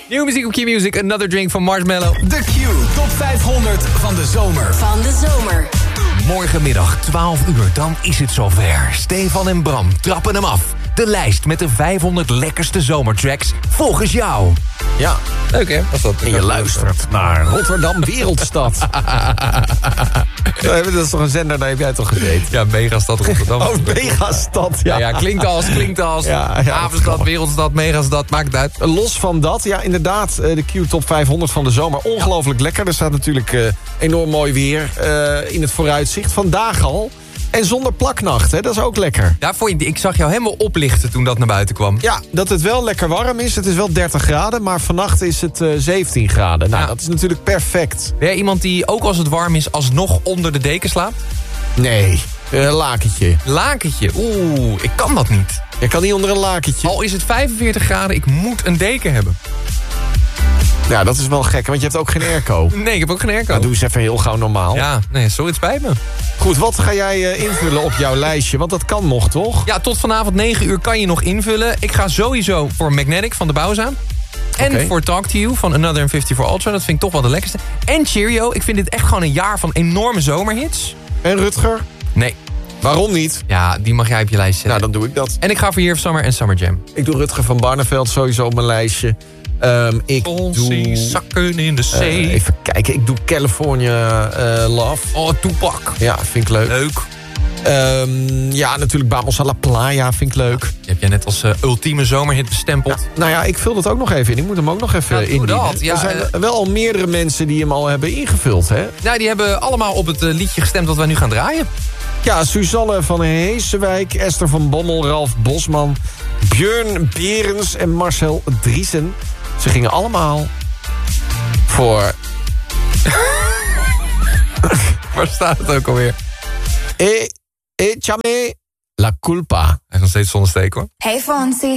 Nieuwe muziek op Q-Music, Another Drink van Marshmello. De Q Top 500 van de zomer. Morgenmiddag 12 uur, dan is het zover. Stefan en Bram trappen hem af. De lijst met de 500 lekkerste zomertracks volgens jou. Ja, Leuk hè? Was dat? en je luistert naar Rotterdam Wereldstad. Dat is toch een zender, daar heb jij toch gezeten? Ja, Megastad Rotterdam. Oh, Megastad, ja. Ja, klinkt als. Ja, Havenstad, Wereldstad, Megastad, maakt het uit. Los van dat, ja inderdaad, de Q Top 500 van de zomer. Ongelooflijk lekker. Er staat natuurlijk enorm mooi weer in het vooruitzicht. Vandaag al. En zonder plaknacht, hè? Dat is ook lekker. Ja, ik zag jou helemaal oplichten toen dat naar buiten kwam. Ja, dat het wel lekker warm is. Het is wel 30 graden, maar vannacht is het 17 graden. Nou, Ja. dat is natuurlijk perfect. Ben jij iemand die, ook als het warm is, alsnog onder de deken slaapt? Nee, een lakentje. Lakentje, ik kan dat niet. Je kan niet onder een lakentje. Al is het 45 graden, ik moet een deken hebben. Ja, dat is wel gek, want je hebt ook geen airco. Nee, ik heb ook geen airco. Nou, doe eens even heel gauw normaal. Ja, nee, sorry, het spijt me. Goed, wat ga jij invullen op jouw lijstje? Want dat kan nog, toch? Ja, tot vanavond 9 uur kan je nog invullen. Ik ga sowieso voor Magnetic van de Bauza. En Oké. voor Talk to You van Another 54 Ultra. Dat vind ik toch wel de lekkerste. En Cheerio. Ik vind dit echt gewoon een jaar van enorme zomerhits. En Rutger? Nee. Waarom niet? Ja, die mag jij op je lijst zetten. Nou, dan doe ik dat. En ik ga voor Year of Summer en Summer Jam. Ik doe Rutger van Barneveld sowieso op mijn lijstje. Ik doe... zakken in de zee. even kijken, ik doe California Love. Oh, Tupac. Ja, vind ik leuk. Leuk. Ja, natuurlijk Vamos a la Playa vind ik leuk. Die heb jij net als ultieme zomerhit bestempeld. Ja, nou ja, ik vul dat ook nog even in. Ik moet hem ook nog even doe indienen. dat. Ja, er zijn wel al meerdere mensen die hem al hebben ingevuld, hè? Nou, die hebben allemaal op het liedje gestemd wat wij nu gaan draaien. Ja, Suzanne van Heesewijk, Esther van Bommel, Ralf Bosman, Björn Berens en Marcel Driesen. Ze gingen allemaal voor... Waar staat het ook alweer? Échame la culpa. Hij is nog steeds zonder steek, hoor. Hey Fonzie.